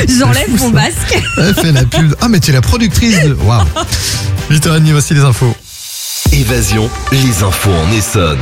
J'enlève mon masque. Elle fait la pub. Ah, mais tu es la productrice de... Waouh. 8h30, voici les infos. Évasion, les infos en Essonne.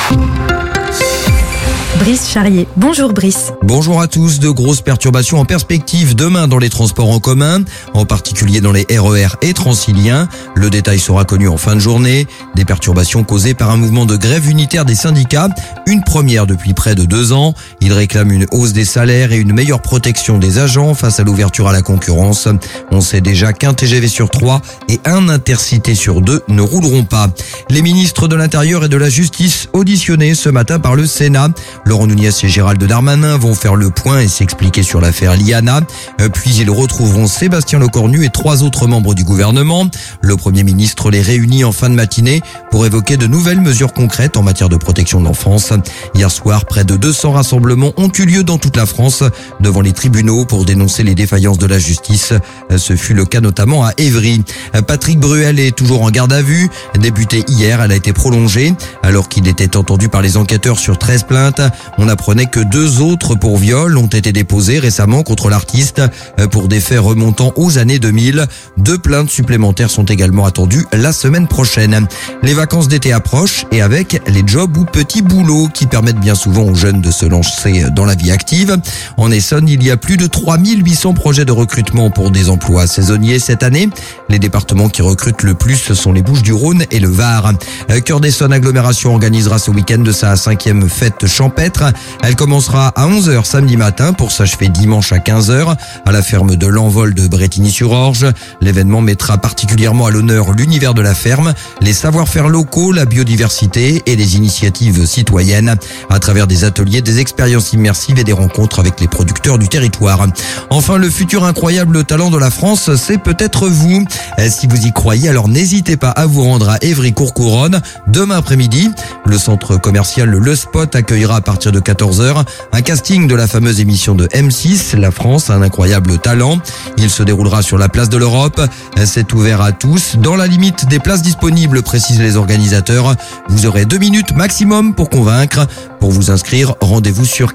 Brice Charrier. Bonjour Brice. Bonjour à tous. De grosses perturbations en perspective demain dans les transports en commun, en particulier dans les RER et Transiliens. Le détail sera connu en fin de journée. Des perturbations causées par un mouvement de grève unitaire des syndicats, une première depuis près de 2 ans. Ils réclament une hausse des salaires et une meilleure protection des agents face à l'ouverture à la concurrence. On sait déjà qu'un TGV sur 3 et un Intercité sur 2 ne rouleront pas. Les ministres de l'Intérieur et de la Justice auditionnés ce matin par le Sénat. Laurent Nunez et Gérald Darmanin vont faire le point et s'expliquer sur l'affaire Liana. Puis ils retrouveront Sébastien Lecornu et 3 autres membres du gouvernement. Le Premier ministre les réunit en fin de matinée pour évoquer de nouvelles mesures concrètes en matière de protection de l'enfance. Hier soir, près de 200 rassemblements ont eu lieu dans toute la France devant les tribunaux pour dénoncer les défaillances de la justice. Ce fut le cas notamment à Évry. Patrick Bruel est toujours en garde à vue. Débuté hier, elle a été prolongée. Alors qu'il était entendu par les enquêteurs sur 13 plaintes, on apprenait que 2 autres pour viol ont été déposés récemment contre l'artiste pour des faits remontant aux années 2000. 2 plaintes supplémentaires sont également attendues la semaine prochaine. Les vacances d'été approchent et avec les jobs ou petits boulots qui permettent bien souvent aux jeunes de se lancer dans la vie active. En Essonne, il y a plus de 3800 projets de recrutement pour des emplois saisonniers cette année. Les départements qui recrutent le plus sont les Bouches-du-Rhône et le Var. Cœur d'Essonne Agglomération organisera ce week-end de sa 5e fête champêtre. Elle commencera à 11h samedi matin pour s'achever dimanche à 15h à la ferme de l'Envol de Brétigny-sur-Orge. L'événement mettra particulièrement à l'honneur l'univers de la ferme, les savoir-faire locaux, la biodiversité et les initiatives citoyennes à travers des ateliers, des expériences immersives et des rencontres avec les producteurs du territoire. Enfin, le futur incroyable talent de la France, c'est peut-être vous. Si vous y croyez, alors n'hésitez pas à vous rendre à Évry-Courcouronnes demain après-midi. Le centre commercial Le Spot accueillera à partir de 14h un casting de la fameuse émission de M6, La France, un incroyable talent. Il se déroulera sur la place de l'Europe. C'est ouvert à tous. Dans la limite des places disponibles, précisent les organisateurs. Vous aurez 2 minutes maximum pour convaincre. Pour vous inscrire, rendez-vous sur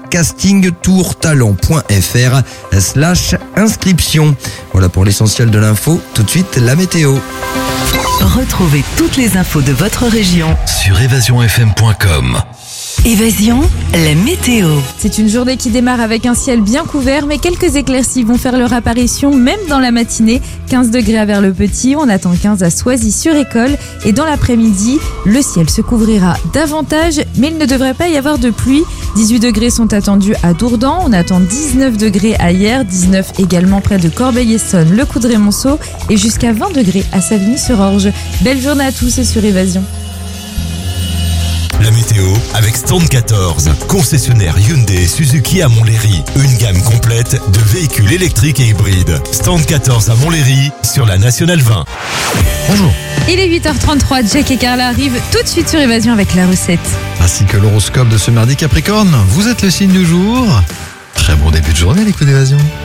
castingtourtalent.fr/inscription. Voilà pour l'essentiel de l'info. Tout de suite, la météo. Retrouvez toutes les infos de votre région Sur évasionfm.com. Évasion, la météo. C'est une journée qui démarre avec un ciel bien couvert, mais quelques éclaircies vont faire leur apparition même dans la matinée. 15 degrés à Vers-le-Petit, on attend 15 à Soisy-sur-École. Et dans l'après-midi, le ciel se couvrira davantage, mais il ne devrait pas y avoir de pluie. 18 degrés sont attendus à Dourdan, on attend 19 degrés à Hyères, 19 également près de Corbeil-Essonnes, le Coudray-Monceau et jusqu'à 20 degrés à Savigny-sur-Orge. Belle journée à tous sur Évasion. La météo avec Stand 14, concessionnaire Hyundai et Suzuki à Montlhéry. Une gamme complète de véhicules électriques et hybrides. Stand 14 à Montlhéry sur la Nationale 20. Bonjour. Il est 8h33, Jack et Carla arrivent tout de suite sur Évasion avec la recette. Ainsi que l'horoscope de ce mardi Capricorne. Vous êtes le signe du jour. Très bon début de journée, l'écoute d'Évasion.